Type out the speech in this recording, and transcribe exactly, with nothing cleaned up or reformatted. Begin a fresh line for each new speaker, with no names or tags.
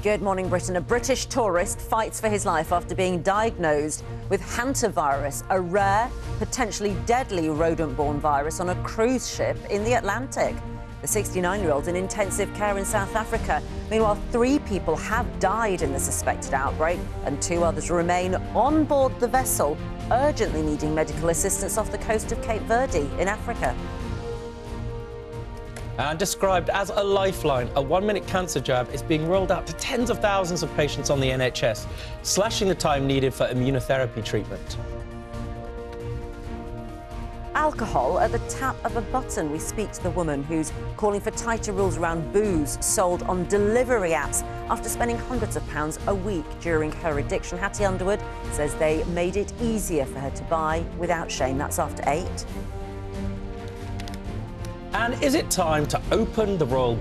Good morning, Britain. A British tourist fights for his life after being diagnosed with hantavirus, a rare, potentially deadly rodent-borne virus on a cruise ship in the Atlantic. The sixty-nine-year-old in intensive care in South Africa. Meanwhile, three people have died in the suspected outbreak and two others remain on board the vessel, urgently needing medical assistance off the coast of Cape Verde in Africa.
And described as a lifeline, a one-minute cancer jab is being rolled out to tens of thousands of patients on the N H S, slashing the time needed for immunotherapy treatment.
Alcohol at the tap of a button. We speak to the woman who's calling for tighter rules around booze sold on delivery apps after spending hundreds of pounds a week during her addiction. Hattie Underwood says they made it easier for her to buy without shame. That's after eight.
And is it time to open the royal